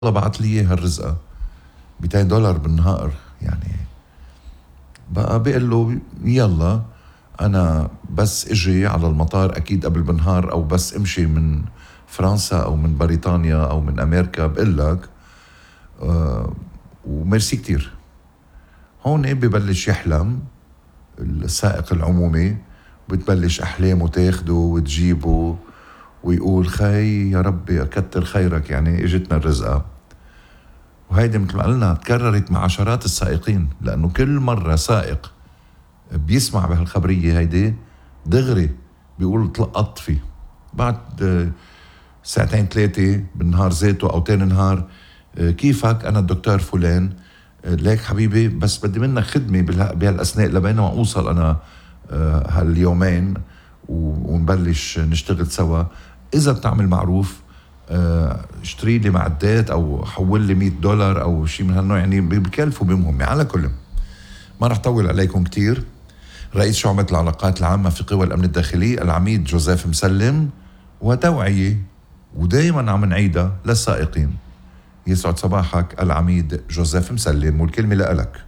الله بعت لي اياها الرزقة $200 بالنهار يعني. بقى بقول له يلا أنا بس اجي على المطار أكيد قبل بنهار، أو بس امشي من فرنسا أو من بريطانيا أو من أمريكا بقول لك وميرسي كتير. هون ببلش يحلم السائق العمومي، بتبلش أحلامه تاخده وتجيبه ويقول خي يا ربي أكتر خيرك، يعني اجتنا الرزقة. وهيدي مثل ما قلنا تكررت مع عشرات السائقين، لأنه كل مرة سائق بيسمع بهالخبرية هيدي دغري بيقول تلقط فيه. بعد ساعتين ثلاثة بالنهار ذاته أو تاني نهار، كيفك؟ أنا الدكتور فلان، ليك حبيبي بس بدي منك خدمة بهالأثناء لبين ما أوصل أنا هاليومين ونبلش نشتغل سوا. إذا بتعمل معروف اشتري لي معدات أو حول لي $100 أو شيء من هالنوع، يعني بكلفوا بمهم. على كل ما رح طول عليكم كتير. رئيس شعبة العلاقات العامة في قوى الأمن الداخلي العميد جوزيف مسلم، وتوعية ودايما عم نعيدها للسائقين. يسعد صباحك العميد جوزيف مسلم، والكلمة لك.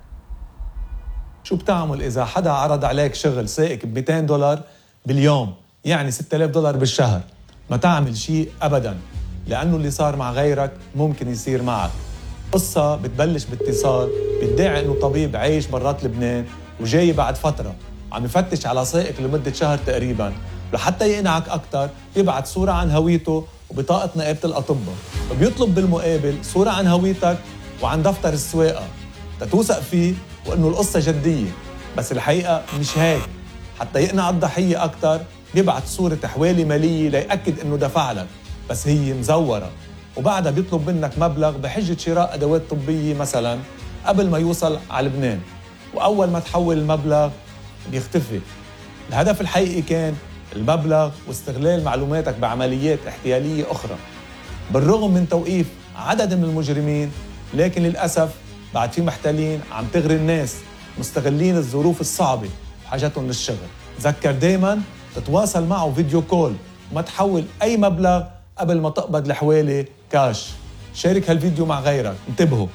شو بتعمل إذا حدا عرض عليك شغل سائق $200 باليوم، يعني $6000 بالشهر؟ ما تعمل شيء أبداً، لأنه اللي صار مع غيرك ممكن يصير معك. قصة بتبلش باتصال بيدعي إنه طبيب عايش برات لبنان وجاي بعد فترة عم يفتش على سائق لمدة شهر تقريباً، لحتى يقنعك أكتر يبعت صورة عن هويته وبطاقة نقابة الأطباء، وبيطلب بالمقابل صورة عن هويتك وعن دفتر السواقة تتوثق فيه وإنه القصة جدية. بس الحقيقة مش هيك. حتى يقنع الضحية أكتر بيبعت صورة حوالي مالية ليأكد إنه دفع لك، بس هي مزورة، وبعدها بيطلب منك مبلغ بحجة شراء أدوات طبية مثلا قبل ما يوصل على لبنان، وأول ما تحول المبلغ بيختفي. الهدف الحقيقي كان المبلغ واستغلال معلوماتك بعمليات احتيالية أخرى. بالرغم من توقيف عدد من المجرمين، لكن للأسف بعد في محتالين عم تغري الناس مستغلين الظروف الصعبة وحاجتهم للشغل. ذكر دايما تتواصل معه فيديو كول وما تحول أي مبلغ قبل ما تقبض الحوالي كاش. شارك هالفيديو مع غيرك، انتبهوا.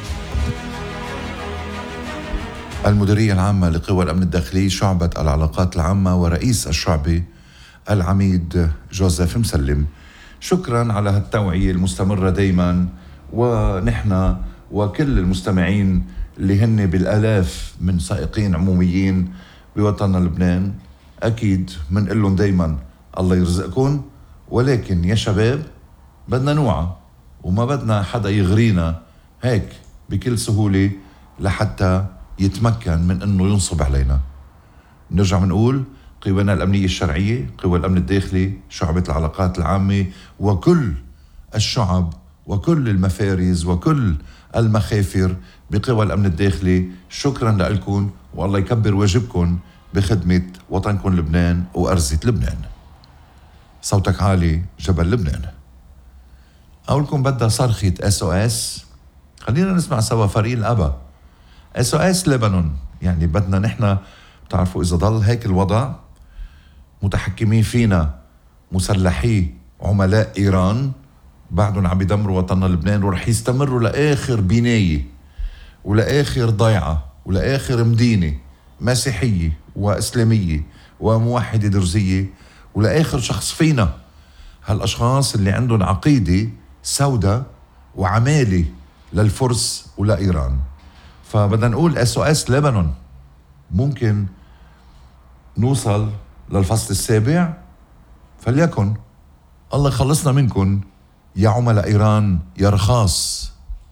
المديرية العامة لقوى الأمن الداخلي شعبة العلاقات العامة ورئيس الشعبة العميد جوزيف مسلم، شكرا على هالتوعية المستمرة دايما. ونحن وكل المستمعين اللي هن بالآلاف من سائقين عموميين بوطننا لبنان، أكيد منقول لهم دايما الله يرزقكم، ولكن يا شباب بدنا نوعى وما بدنا حدا يغرينا هيك بكل سهولة لحتى يتمكن من أنه ينصب علينا. نرجع منقول قوانا الأمنية الشرعية، قوى الأمن الداخلي، شعبة العلاقات العامة، وكل الشعب وكل المفارز وكل المخافر بقوى الأمن الداخلي، شكرا لكم والله يكبر واجبكم بخدمة وطنكم لبنان وأرزة لبنان. صوتك عالي جبل لبنان. أقولكم بدها صرخة SOS. خلينا نسمع سوا فريق الأبا SOS لبنان. يعني بدنا نحن بتعرفوا إذا ضل هيك الوضع متحكمين فينا مسلحي عملاء إيران بعدهم عم يدمروا وطننا لبنان، ورح يستمروا لآخر بناية ولآخر ضيعة ولآخر مدينة مسيحية وإسلامية وموحدة درزية، ولآخر شخص فينا. هالأشخاص اللي عندهم عقيدة سوداء وعمالة للفرس ولإيران. فبدنا نقول SOS لبنان. ممكن نوصل للفصل السابع، فليكن الله يخلصنا منكن يا عملاء إيران يا رخاص.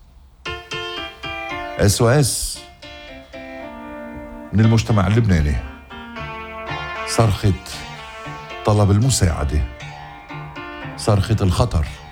SOS من المجتمع اللبناني، صرخة طلب المساعدة، صرخة الخطر.